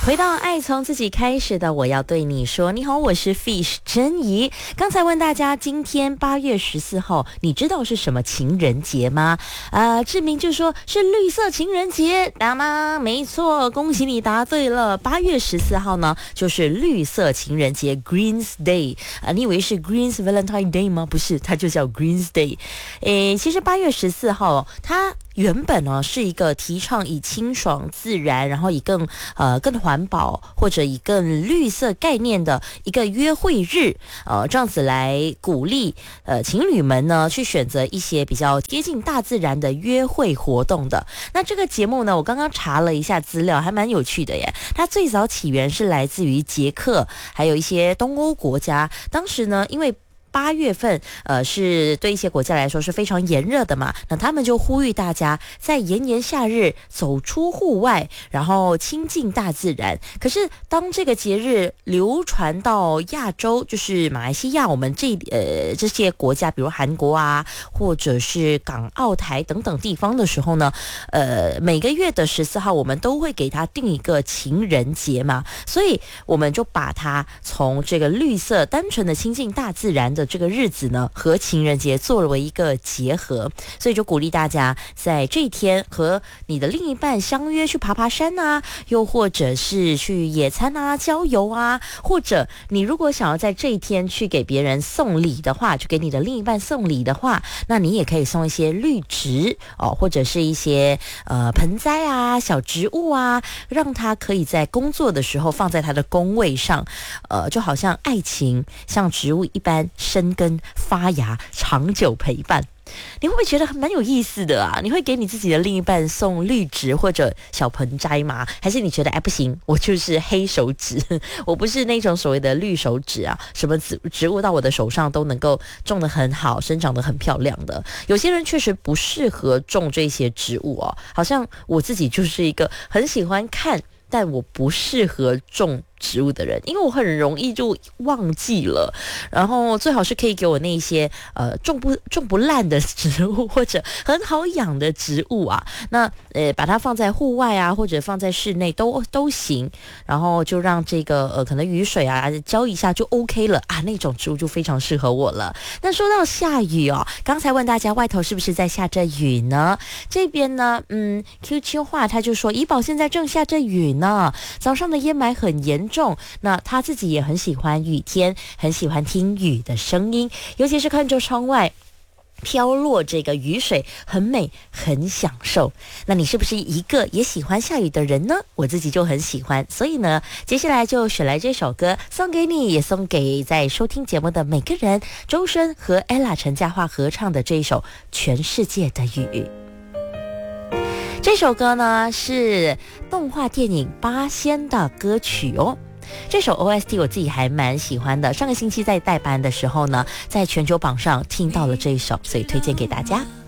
回到爱从自己开始的我要对你说，你好，我是 Fish 珍怡。刚才问大家今天8月14号你知道是什么情人节吗？志明就说是绿色情人节，答吗？没错，恭喜你答对了。8月14号呢就是绿色情人节 Greens Day。你以为是 Greens Valentine Day 吗？不是，它就叫 Greens Day。其实8月14号它原本呢是一个提倡以清爽自然，然后以更环保或者以更绿色概念的一个约会日，这样子来鼓励情侣们呢去选择一些比较接近大自然的约会活动的。那这个节目呢，我刚刚查了一下资料，还蛮有趣的耶。它最早起源是来自于捷克，还有一些东欧国家。当时呢，因为8月份是对一些国家来说是非常炎热的嘛，那他们就呼吁大家在炎炎夏日走出户外，然后亲近大自然。可是当这个节日流传到亚洲，就是马来西亚，我们这些国家，比如韩国啊，或者是港澳台等等地方的时候呢，每个月的14号我们都会给它定一个情人节嘛，所以我们就把它从这个绿色单纯的亲近大自然的这个日子呢，和情人节作为一个结合，所以就鼓励大家在这一天和你的另一半相约去爬爬山啊，又或者是去野餐啊、郊游啊，或者你如果想要在这一天去给别人送礼的话，就给你的另一半送礼的话，那你也可以送一些绿植或者是一些盆栽啊、小植物啊，让他可以在工作的时候放在他的工位上，就好像爱情像植物一般生根发芽，长久陪伴。你会不会觉得蛮有意思的啊？你会给你自己的另一半送绿植或者小盆栽吗？还是你觉得不行，我就是黑手指，我不是那种所谓的绿手指啊，什么植物到我的手上都能够种得很好，生长得很漂亮的。有些人确实不适合种这些植物哦，好像我自己就是一个很喜欢看，但我不适合种植物的人，因为我很容易就忘记了。然后最好是可以给我那些种不烂的植物，或者很好养的植物啊。那把它放在户外啊，或者放在室内都行。然后就让这个可能雨水啊浇一下就 OK 了啊，那种植物就非常适合我了。那说到下雨哦，刚才问大家外头是不是在下着雨呢？这边呢，QQ 话他就说怡保现在正下着雨呢，早上的烟霾很严重。那他自己也很喜欢雨天，很喜欢听雨的声音，尤其是看着窗外飘落这个雨水，很美，很享受。那你是不是一个也喜欢下雨的人呢？我自己就很喜欢，所以呢，接下来就选来这首歌送给你，也送给在收听节目的每个人。周深和 Ella 陈嘉桦合唱的这一首《全世界的雨》。这首歌呢是动画电影《八仙》的歌曲哦。这首 OST 我自己还蛮喜欢的，上个星期在代班的时候呢，在全球榜上听到了这一首，所以推荐给大家。